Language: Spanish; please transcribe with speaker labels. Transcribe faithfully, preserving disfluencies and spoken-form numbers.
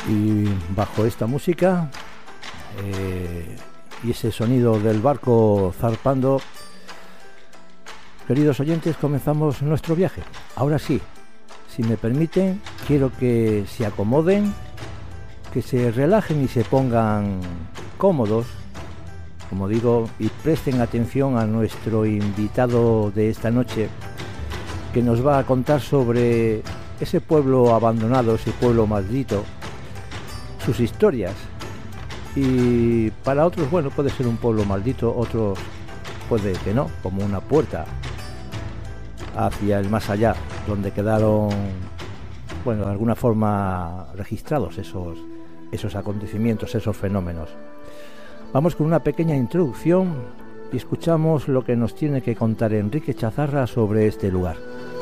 Speaker 1: Y bajo esta música eh, y ese sonido del barco zarpando, queridos oyentes, comenzamos nuestro viaje. Ahora sí, si me permiten, quiero que se acomoden, que se relajen y se pongan cómodos, como digo, y presten atención a nuestro invitado de esta noche, que nos va a contar sobre ese pueblo abandonado, ese pueblo maldito, sus historias. Y para otros, bueno, puede ser un pueblo maldito, otros puede que no, como una puerta hacia el más allá, donde quedaron, bueno, de alguna forma registrados esos, esos acontecimientos, esos fenómenos. Vamos con una pequeña introducción y escuchamos lo que nos tiene que contar Enrique Chazarra sobre este lugar.